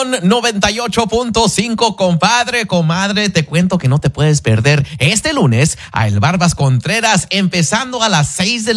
Estación 98.5, compadre, comadre, te cuento que no te puedes perder este lunes a El Barbas Contreras, empezando a las 6 de